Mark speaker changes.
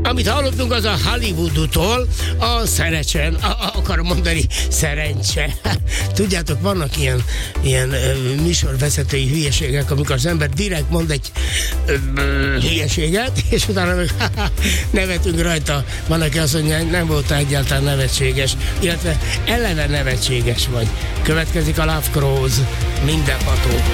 Speaker 1: Amit hallottunk, az a Hollywoodtól a szerecsen, akarom mondani, szerencse. Tudjátok, vannak ilyen műsorvezetői hülyeségek, amikor az ember direkt mond egy hülyeséget, és utána meg nevetünk rajta. Van, aki azt mondja, nem volt egyáltalán nevetséges, illetve eleve nevetséges vagy. Következik a Love Crows, mindenható.